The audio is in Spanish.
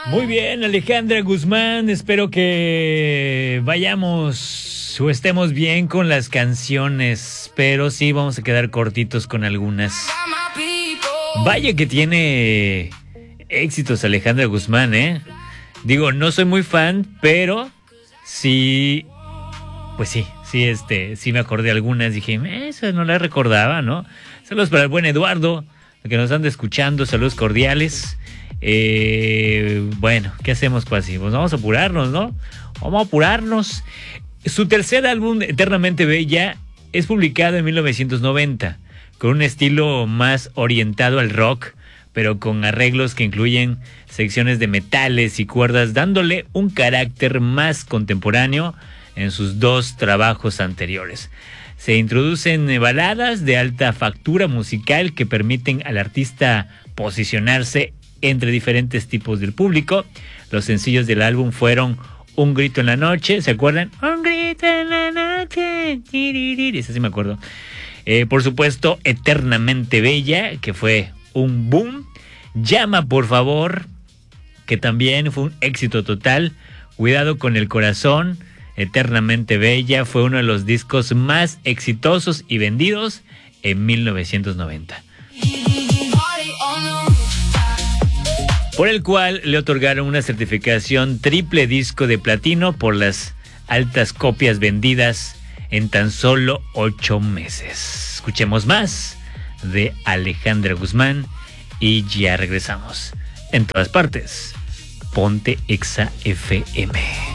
Muy bien, Alejandra Guzmán, espero que vayamos o estemos bien con las canciones, pero sí vamos a quedar cortitos con algunas. Vaya que tiene éxitos Alejandra Guzmán, ¿eh? Digo, no soy muy fan, pero sí, pues sí, sí me acordé de algunas, dije, esa no la recordaba, ¿no? Saludos para el buen Eduardo, que nos anda escuchando, saludos cordiales. Bueno, ¿qué hacemos, Cuasi? Pues vamos a apurarnos, ¿no? Vamos a apurarnos. Su tercer álbum, Eternamente Bella, es publicado en 1990, con un estilo más orientado al rock, pero con arreglos que incluyen secciones de metales y cuerdas, dándole un carácter más contemporáneo en sus dos trabajos anteriores. Se introducen baladas de alta factura musical que permiten al artista posicionarse entre diferentes tipos del público. Los sencillos del álbum fueron Un Grito en la Noche, ¿se acuerdan? Un grito en la noche, ese sí me acuerdo. Por supuesto, Eternamente Bella, que fue un boom. Llama, por favor, que también fue un éxito total. Cuidado con el corazón, Eternamente Bella, fue uno de los discos más exitosos y vendidos en 1990. Por el cual le otorgaron una certificación triple disco de platino por las altas copias vendidas en tan solo 8 meses. Escuchemos más de Alejandra Guzmán y ya regresamos. En todas partes, Ponte Exa FM.